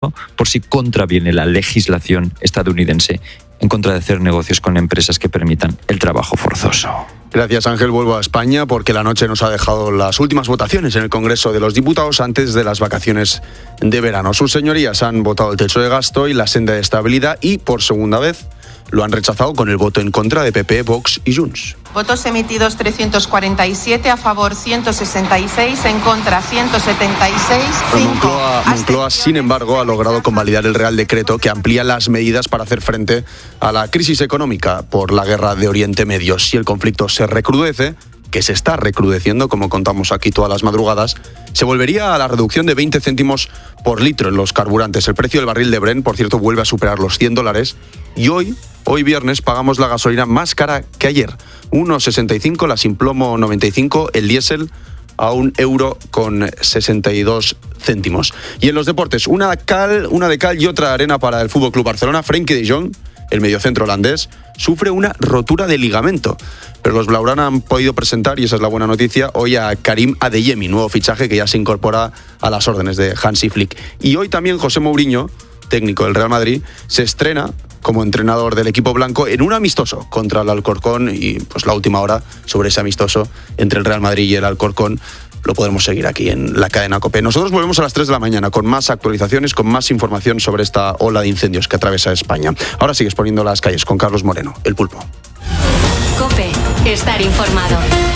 por si contraviene la legislación estadounidense en contra de hacer negocios con empresas que permitan el trabajo forzoso. Gracias, Ángel. Vuelvo a España porque la noche nos ha dejado las últimas votaciones en el Congreso de los Diputados antes de las vacaciones de verano. Sus señorías han votado el techo de gasto y la senda de estabilidad y, por segunda vez, lo han rechazado con el voto en contra de PP, Vox y Junts. Votos emitidos 347, a favor 166, en contra 176, 5. Moncloa, sin embargo, ha logrado convalidar el Real Decreto que amplía las medidas para hacer frente a la crisis económica por la guerra de Oriente Medio. Si el conflicto se recrudece, que se está recrudeciendo, como contamos aquí todas las madrugadas, se volvería a la reducción de 20 céntimos por litro en los carburantes. El precio del barril de Brent, por cierto, vuelve a superar los $100 y hoy viernes pagamos la gasolina más cara que ayer. 1,65, la sin plomo 95, el diésel a €1,62. Y en los deportes, una de cal y otra arena para el FC Barcelona. Frenkie de Jong, el mediocentro holandés, sufre una rotura de ligamento. Pero los blaugrana han podido presentar, y esa es la buena noticia, hoy a Karim Adeyemi, nuevo fichaje que ya se incorpora a las órdenes de Hansi Flick. Y hoy también José Mourinho, técnico del Real Madrid, se estrena como entrenador del equipo blanco en un amistoso contra el Alcorcón, y pues la última hora sobre ese amistoso entre el Real Madrid y el Alcorcón lo podremos seguir aquí en la cadena COPE. Nosotros volvemos a las 3 de la mañana con más actualizaciones, con más información sobre esta ola de incendios que atraviesa España. Ahora sigues poniendo las calles con Carlos Moreno, el Pulpo. COPE, estar informado.